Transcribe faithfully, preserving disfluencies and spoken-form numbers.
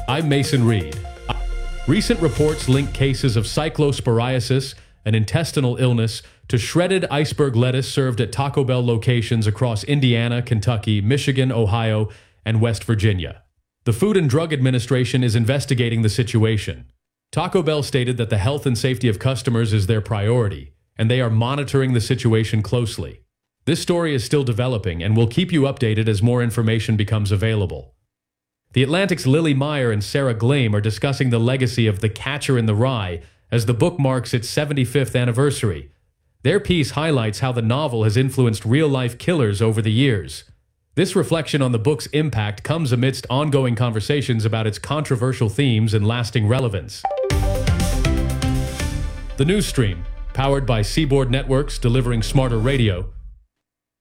I'm Mason Reed. Recent reports link cases of cyclosporiasis, an intestinal illness, to shredded iceberg lettuce served at Taco Bell locations across Indiana, Kentucky, Michigan, Ohio, and West Virginia. The Food and Drug Administration is investigating the situation. Taco Bell stated that the health and safety of customers is their priority, and they are monitoring the situation closely. This story is still developing, and we'll keep you updated as more information becomes available. The Atlantic's Lily Meyer and Sarah Glame are discussing the legacy of The Catcher in the Rye as the book marks its seventy-fifth anniversary. Their piece highlights how the novel has influenced real-life killers over the years. This reflection on the book's impact comes amidst ongoing conversations about its controversial themes and lasting relevance. The News Stream, powered by Seaboard Networks delivering smarter radio,